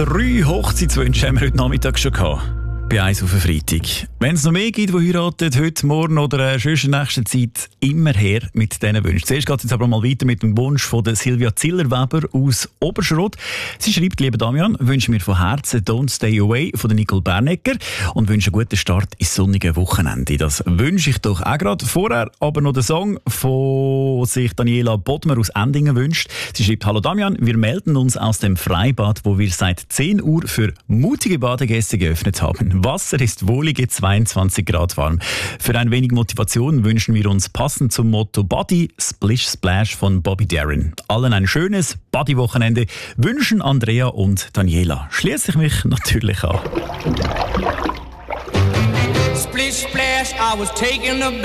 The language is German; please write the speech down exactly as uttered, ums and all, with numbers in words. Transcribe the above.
Drei Hochzeitswünsche haben wir heute Nachmittag schon gehabt. Bei eins auf den Freitag. Wenn es noch mehr gibt, die heiraten, heute, morgen oder äh, schon in der nächsten Zeit, immer her mit diesen Wünschen. Zuerst geht es jetzt aber mal weiter mit dem Wunsch von der Silvia Zillerweber aus Oberschrott. Sie schreibt: Lieber Damian, wünsche mir von Herzen «Don't Stay Away» von der Nicole Bernecker und wünsche einen guten Start ins sonnige Wochenende. Das wünsche ich doch auch gerade. Vorher aber noch den Song, von sich Daniela Bodmer aus Endingen wünscht. Sie schreibt: Hallo Damian, wir melden uns aus dem Freibad, wo wir seit zehn Uhr für mutige Badegäste geöffnet haben. Wasser ist wohlige zweiundzwanzig Grad warm. Für ein wenig Motivation wünschen wir uns passend zum Motto Body Splish Splash von Bobby Darin. Allen ein schönes Body-Wochenende wünschen Andrea und Daniela. Schließe ich mich natürlich an. Splish splash, I was taking a